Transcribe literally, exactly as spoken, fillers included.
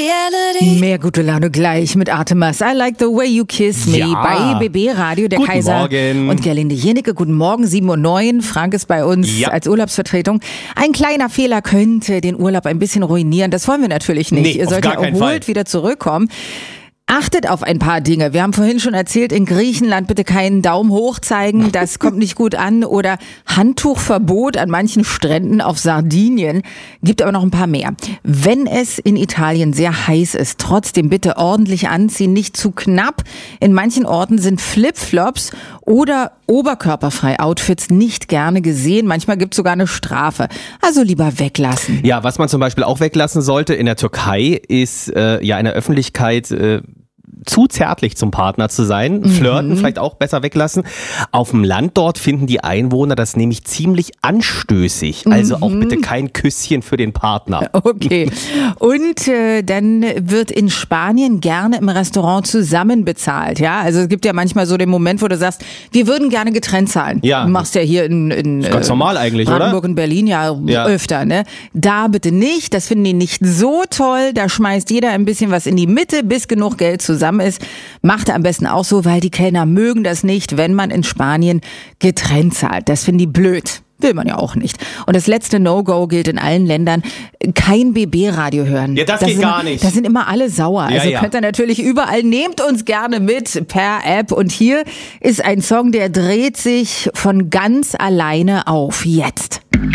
reality. Mehr gute Laune gleich mit Artemis. I like the way you kiss me. Ja. Bei B B Radio, der Guten Kaiser Morgen. und Gerlinde Jenicke. Guten Morgen, sieben Uhr neun. Frank ist bei uns Ja. als Urlaubsvertretung. Ein kleiner Fehler könnte den Urlaub ein bisschen ruinieren. Das wollen wir natürlich nicht. Nee, Ihr auf sollt gar ja keinen erholt Fall. wieder zurückkommen. Achtet auf ein paar Dinge. Wir haben vorhin schon erzählt, in Griechenland bitte keinen Daumen hoch zeigen, das kommt nicht gut an. Oder Handtuchverbot an manchen Stränden auf Sardinien. Gibt aber noch ein paar mehr. Wenn es in Italien sehr heiß ist, trotzdem bitte ordentlich anziehen, nicht zu knapp. In manchen Orten sind Flipflops oder oberkörperfrei Outfits nicht gerne gesehen. Manchmal gibt es sogar eine Strafe. Also lieber weglassen. Ja, was man zum Beispiel auch weglassen sollte in der Türkei ist äh, ja in der Öffentlichkeit äh, zu zärtlich zum Partner zu sein. Flirten Mhm. vielleicht auch besser weglassen. Auf dem Land dort finden die Einwohner das nämlich ziemlich anstößig. Also auch bitte kein Küsschen für den Partner. Okay. Und äh, dann wird in Spanien gerne im Restaurant zusammen bezahlt. Ja, also es gibt ja manchmal so den Moment, wo du sagst, wir würden gerne getrennt zahlen. Ja. Du machst ja hier in, in Ganz äh, normal eigentlich, Brandenburg oder? und Berlin ja, Ja. öfter. Ne? Da bitte nicht. Das finden die nicht so toll. Da schmeißt jeder ein bisschen was in die Mitte, bis genug Geld zusammen ist. Macht am besten auch so, weil die Kellner mögen das nicht, wenn man in Spanien getrennt zahlt. Das finden die blöd. Will man ja auch nicht. Und das letzte No-Go gilt in allen Ländern. Kein B B-Radio hören. Ja, das ist geht immer, gar nicht. Da sind immer alle sauer. Ja, Also ja. könnt ihr natürlich überall, nehmt uns gerne mit per App. Und hier ist ein Song, der dreht sich von ganz alleine auf. Jetzt.